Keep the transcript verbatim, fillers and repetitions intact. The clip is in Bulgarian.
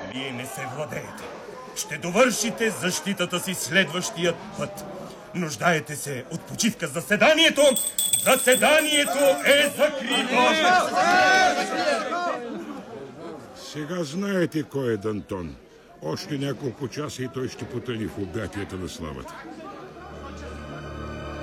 Вие не се владеете. Ще довършите защитата си следващият път. Нуждаете се от почивка. Заседанието! Заседанието е закрито! Сега знаете кой е Д'Антон. Още няколко часа и той ще потъне в обятията на славата.